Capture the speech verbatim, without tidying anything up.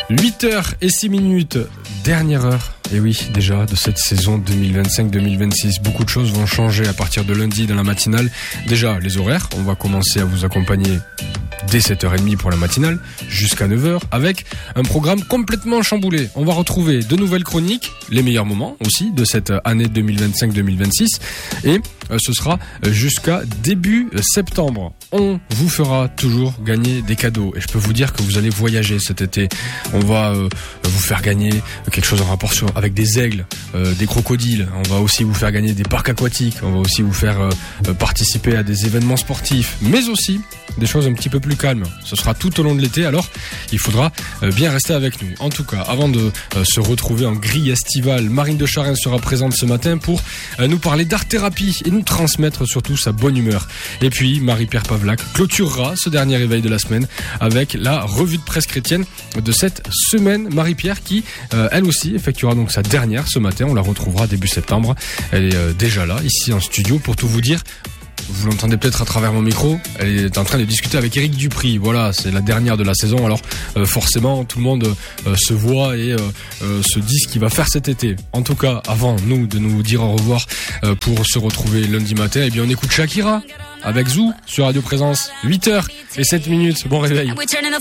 huit heures six minutes, dernière heure, et oui, déjà, de cette saison deux mille vingt-cinq deux mille vingt-six. Beaucoup de choses vont changer à partir de lundi dans la matinale. Déjà, les horaires, on va commencer à vous accompagner dès sept heures trente pour la matinale, jusqu'à neuf heures, avec un programme complètement chamboulé. On va retrouver de nouvelles chroniques, les meilleurs moments aussi de cette année deux mille vingt-cinq deux mille vingt-six, et ce sera jusqu'à début septembre. On vous fera toujours gagner des cadeaux, et je peux vous dire que vous allez voyager cet été. On va euh, vous faire gagner quelque chose en rapport sur, avec des aigles, euh, des crocodiles. On va aussi vous faire gagner des parcs aquatiques. On va aussi vous faire euh, participer à des événements sportifs, mais aussi des choses un petit peu plus calmes. Ce sera tout au long de l'été, alors il faudra euh, bien rester avec nous. En tout cas, avant de euh, se retrouver en grille estivale, Marine de Charenne sera présente ce matin pour euh, nous parler d'art-thérapie et nous transmettre surtout sa bonne humeur. Et puis, Marie-Pierre Pavlac clôturera ce dernier réveil de la semaine avec la revue de presse chrétienne de cette semaine. Marie-Pierre qui, euh, elle aussi, effectuera donc sa dernière ce matin. On la retrouvera début septembre. Elle est euh, déjà là, ici en studio, pour tout vous dire. Vous l'entendez peut-être à travers mon micro, elle est en train de discuter avec Éric Dupri. Voilà, c'est la dernière de la saison, alors euh, forcément tout le monde euh, se voit et euh, euh, se dit ce qu'il va faire cet été. En tout cas, avant nous de nous dire au revoir euh, pour se retrouver lundi matin, eh bien on écoute Shakira avec Zou sur Radio Présence. huit heures sept minutes, bon réveil.